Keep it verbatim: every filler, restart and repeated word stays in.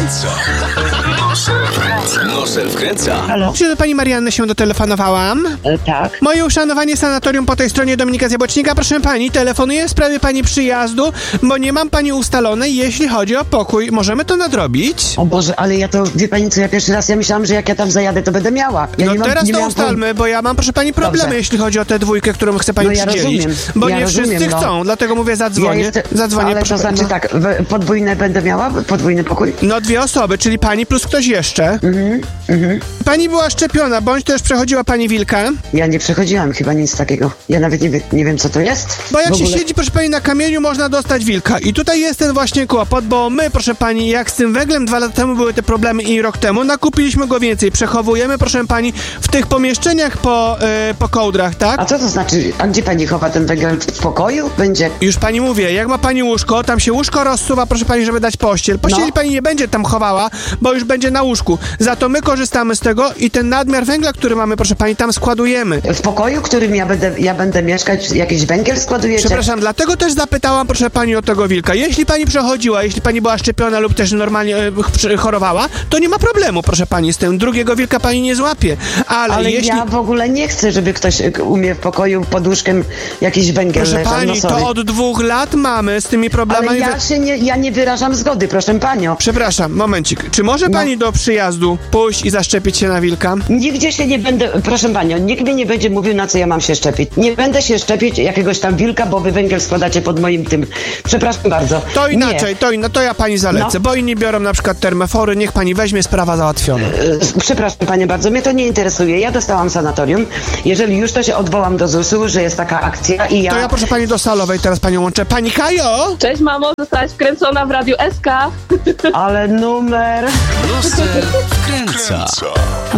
wkręca. Nosel wkręca. Halo? Czy do pani Marianny się dotelefonowałam? E, tak. Moje uszanowanie sanatorium po tej stronie Dominika z Jabłecznika. Proszę pani, telefonuję w sprawie pani przyjazdu, bo nie mam pani ustalonej, jeśli chodzi o pokój. Możemy to nadrobić? O Boże, ale ja to, wie pani co, ja pierwszy raz, ja myślałam, że jak ja tam zajadę, to będę miała. Ja no nie mam, teraz nie to miałam ustalmy, bo ja mam, proszę pani, problemy, Dobrze. jeśli chodzi o tę dwójkę, którą chce pani No ja przydzielić. rozumiem, Bo ja nie rozumiem, wszyscy no. chcą, dlatego mówię, zadzwonię. Ja jeszcze, Zadzwonię, ale proszę to znaczy pana. tak, w- podwójne będę miała? Podwójny pokój? No dwie osoby, czyli pani plus ktoś jeszcze. Mhm, mhm. Pani była szczepiona, bądź też przechodziła pani wilka. Ja nie przechodziłam chyba nic takiego. Ja nawet nie, wie, nie wiem, co to jest. Bo jak w się ogóle. siedzi, proszę pani, na kamieniu, można dostać wilka. I tutaj jest ten właśnie kłopot, bo my, proszę pani, jak z tym węglem dwa lata temu były te problemy i rok temu, nakupiliśmy go więcej. Przechowujemy, proszę pani, w tych pomieszczeniach po, yy, po kołdrach, tak? A co to znaczy? A gdzie pani chowa ten węgiel? W pokoju? Będzie? Już pani mówię, jak ma pani łóżko, tam się łóżko rozsuwa, proszę pani, żeby dać pościel. Pościeli No. pani nie będzie tam chowała, bo już będzie na łóżku. Za to my korzystamy z tego i ten nadmiar węgla, który mamy, proszę pani, tam składujemy. W pokoju, w którym ja będę, ja będę mieszkać, jakiś węgiel składujecie? Przepraszam, dlatego też zapytałam, proszę pani, o tego wilka. Jeśli pani przechodziła, jeśli pani była szczepiona lub też normalnie e, ch- chorowała, to nie ma problemu, proszę pani, z tym. Drugiego wilka pani nie złapie. Ale, Ale jeśli... ja w ogóle nie chcę, żeby ktoś e, u mnie w pokoju pod łóżkiem jakiś węgiel Proszę leżał. pani, no sorry. to od dwóch lat mamy z tymi problemami... Ale ja we- się nie, ja nie wyrażam zgody, proszę panią. Przepraszam, momencik. Czy może No. pani do przyjazdu pójść i zaszczepić się na wilka? Nigdzie się nie będę, proszę panią, nikt mi nie będzie mówił, na co ja mam się szczepić. Nie będę się szczepić jakiegoś tam wilka, bo wy węgiel składacie pod moim tym. Przepraszam bardzo. To inaczej, Nie. to, in, to ja pani zalecę, No. bo inni biorą na przykład termofory, niech pani weźmie, sprawa załatwiona. E, Przepraszam panie bardzo, mnie to nie interesuje. Ja dostałam sanatorium. Jeżeli już, to się odwołam do zusu, że jest taka akcja i ja... To ja proszę pani do salowej, teraz panią łączę. Pani Kajo! Cześć mamo, zostałaś wkręcona w Radiu S K. Ale numer... Nosel wkręca.